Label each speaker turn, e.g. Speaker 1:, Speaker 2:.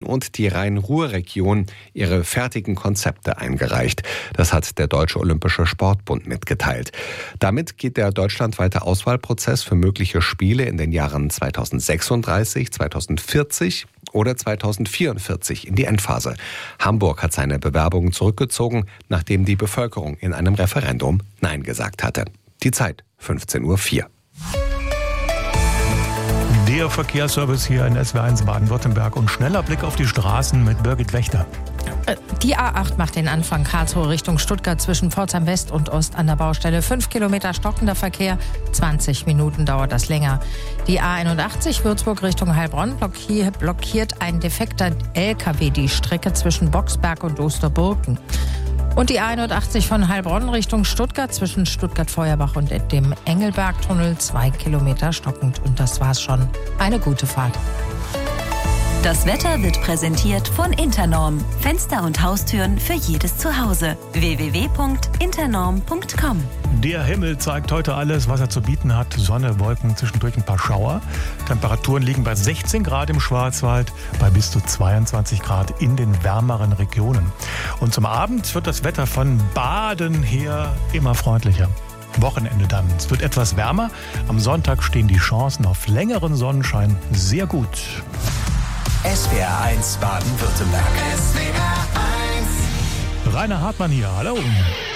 Speaker 1: und die Rhein-Ruhr-Region ihre fertigen Konzepte eingereicht. Das hat der Deutsche Olympische Sportbund mitgeteilt. Damit geht der deutschlandweite Auswahlprozess für mögliche Spiele in den Jahren 2036, 2040 oder 2044 in die Endphase. Hamburg hat seine Bewerbung zurückgezogen, nachdem die Bevölkerung in einem Referendum Nein gesagt hatte. Die Zeit 15:04 Uhr.
Speaker 2: Der Verkehrsservice hier in SW1 Baden-Württemberg und schneller Blick auf die Straßen mit Birgit Wächter.
Speaker 3: Die A8 macht den Anfang Karlsruhe Richtung Stuttgart zwischen Pforzheim West und Ost an der Baustelle. 5 Kilometer stockender Verkehr, 20 Minuten dauert das länger. Die A81 Würzburg Richtung Heilbronn blockiert ein defekter LKW die Strecke zwischen Boxberg und Osterburgen. Und die A81 von Heilbronn Richtung Stuttgart zwischen Stuttgart-Feuerbach und dem Engelbergtunnel 2 Kilometer stockend. Und das war's schon. Eine gute Fahrt.
Speaker 4: Das Wetter wird präsentiert von Internorm. Fenster und Haustüren für jedes Zuhause. www.internorm.com.
Speaker 2: Der Himmel zeigt heute alles, was er zu bieten hat. Sonne, Wolken, zwischendurch ein paar Schauer. Temperaturen liegen bei 16 Grad im Schwarzwald, bei bis zu 22 Grad in den wärmeren Regionen. Und zum Abend wird das Wetter von Baden her immer freundlicher. Wochenende dann. Es wird etwas wärmer. Am Sonntag stehen die Chancen auf längeren Sonnenschein sehr gut.
Speaker 5: SWR1 Baden-Württemberg.
Speaker 2: Rainer Hartmann hier, hallo.